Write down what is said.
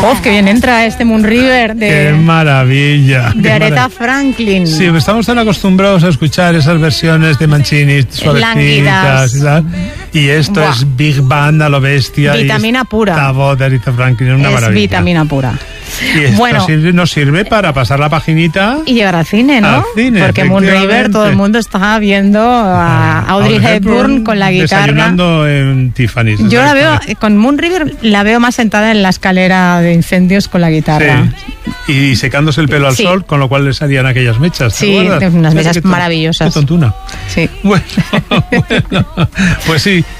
¡Oh, qué bien entra este Moon River! ¡Qué maravilla! De Aretha Franklin. Sí, estamos tan acostumbrados a escuchar esas versiones de Mancini suavecitas y tal. Y esto es Big Band a lo bestia. Vitamina pura. La voz de Aretha Franklin es una maravilla. Vitamina pura. Y esto nos sirve para pasar la paginita y llegar al cine, ¿no? Al cine, porque Moon River, todo el mundo está viendo a Audrey Hepburn con la guitarra. Desayunando en Tiffany's. Yo la veo, con Moon River, la veo más sentada en la escalera de incendios con la guitarra. Sí. Y secándose el pelo al sol, con lo cual le salían aquellas mechas. Sí, unas mechas maravillosas. Qué tontuna. Sí. Bueno, pues sí,